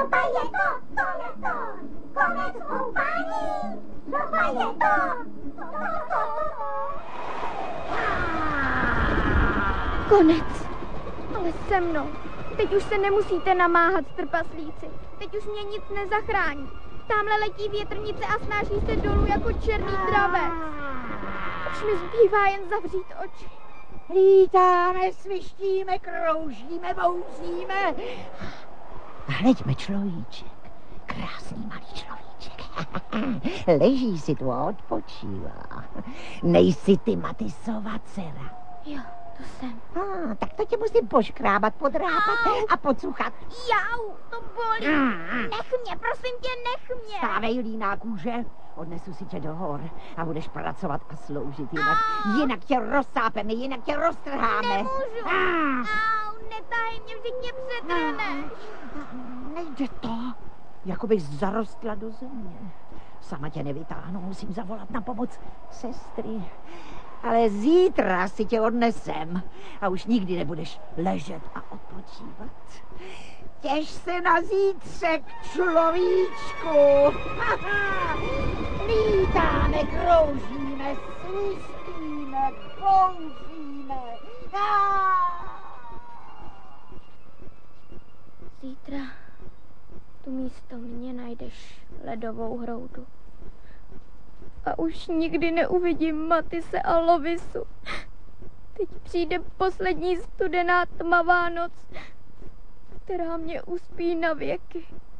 Ropa je to je to. Konec koupání. Ropa je to. Konec. Ale se mnou. Teď už se nemusíte namáhat, trpaslíci. Teď už mě nic nezachrání. Tamhle letí větrnice a snáší se dolů jako černý dravec. Už mi zbývá jen zavřít oči. Lítáme, svištíme, kroužíme, bouzíme. Hleďme človíček. Krásný malý človíček. Leží si tu a odpočívá. Nejsi ty Matisova dcera. Jo, to jsem. Tak to tě musím poškrábat, podrápat a pocuchat. Jau, to bolí. Nech mě, prosím tě, nech mě. Stávej, líná kůže. Odnesu si tě do hor a budeš pracovat a sloužit jinak tě rozsápeme, jinak tě roztrháme. Nemůžu. Netahej mě, vždyť mě přetrhneš. Nejde to, jako bys zarostla do země. Sama tě nevytáhnu, musím zavolat na pomoc sestry. Ale zítra si tě odnesem a už nikdy nebudeš ležet a odpočívat. Těš se na zítřek, človíčku. Lítáme, kroužíme, svistíme, kouříme. Zítra tu místo mě najdeš ledovou hroudu. A už nikdy neuvidím Matise a Lovisu. Teď přijde poslední studená tmavá noc, která mě uspí na věky.